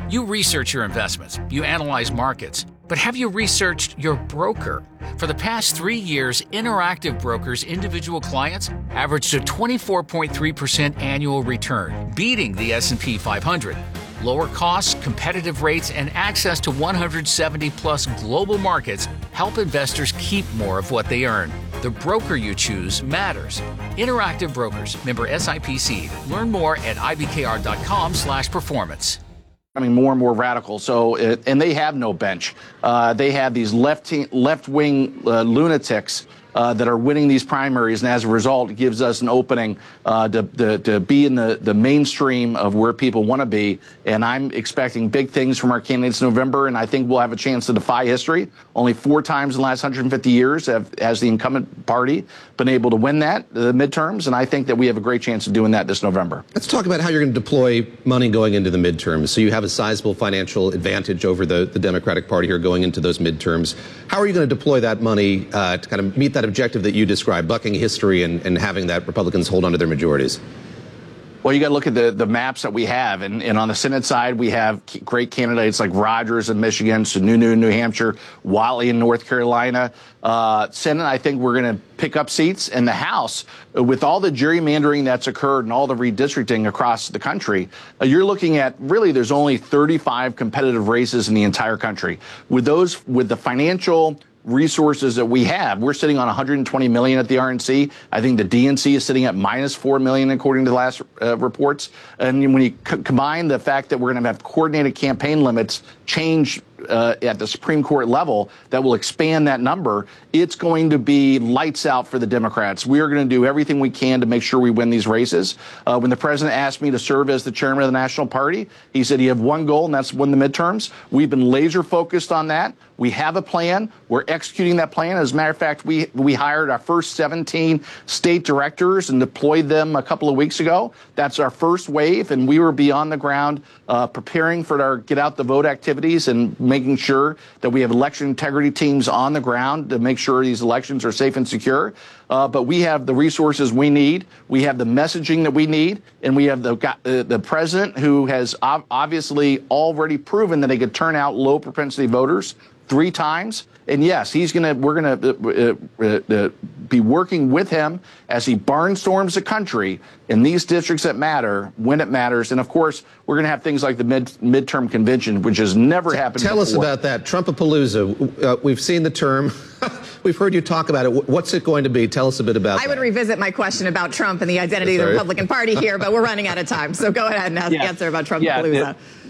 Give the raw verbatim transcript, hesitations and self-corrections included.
You research your investments, you analyze markets, but have you researched your broker? For the past three years, Interactive Brokers' individual clients averaged a twenty-four point three percent annual return, beating the S and P five hundred. Lower costs, competitive rates, and access to one hundred seventy plus global markets help investors keep more of what they earn. The broker you choose matters. Interactive Brokers, member S I P C. Learn more at I B K R dot com slash performance. Becoming more and more radical. So, it, and they have no bench. Uh, they have these left left wing uh, lunatics uh, that are winning these primaries, and as a result, it gives us an opening uh, to, to to be in the the mainstream of where people want to be. And I'm expecting big things from our candidates in November, and I think we'll have a chance to defy history. Only four times in the last one hundred fifty years have, has the incumbent party been able to win that, the midterms, and I think that we have a great chance of doing that this November. Let's talk about how you're going to deploy money going into the midterms. So you have a sizable financial advantage over the, the Democratic Party here going into those midterms. How are you going to deploy that money uh, to kind of meet that objective that you described, bucking history and, and having that Republicans hold on to their majorities? Well, you got to look at the, the maps that we have. And, and on the Senate side, we have great candidates like Rogers in Michigan, Sununu in New Hampshire, Whatley in North Carolina. Uh, Senate, I think we're going to pick up seats. In the House, with all the gerrymandering that's occurred and all the redistricting across the country, uh, you're looking at really there's only thirty-five competitive races in the entire country. With those, with the financial resources that we have, we're sitting on one hundred twenty million at the R N C. I think the D N C is sitting at minus four million according to the last uh, reports. And when you c- combine the fact that we're going to have coordinated campaign limits change uh, at the Supreme Court level that will expand that number, it's going to be lights out for the Democrats. We are going to do everything we can to make sure we win these races. Uh, when the president asked me to serve as the chairman of the National Party, he said, you have one goal, and that's win the midterms. We've been laser focused on that. We have a plan. We're executing that plan. As a matter of fact, we we hired our first seventeen state directors and deployed them a couple of weeks ago. That's our first wave, and we will be on the ground uh, preparing for our get out the vote activities and making sure that we have election integrity teams on the ground to make sure these elections are safe and secure. Uh, but we have the resources we need. We have the messaging that we need, and we have the uh, the president who has ob- obviously already proven that he could turn out low propensity voters three times. And yes, he's going to, we're going to uh, uh, uh, be working with him as he barnstorms the country in these districts that matter when it matters. And of course, we're going to have things like the mid midterm convention, which has never happened Tell before. us about that. Trumpapalooza. Uh, we've seen the term. We've heard you talk about it. What's it going to be? Tell us a bit about it. I would revisit my question about Trump and the identity of the Republican Party here, but we're running out of time. So go ahead and ask, yeah. answer about Trumpapalooza. Yeah,